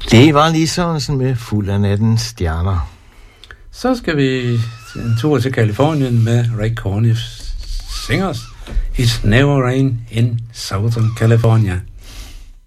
Det var lige sådan med Fuld af nattens stjerner. Så skal vi en tur til Kalifornien med Ray Conniff Singers. It's never rain in Southern California.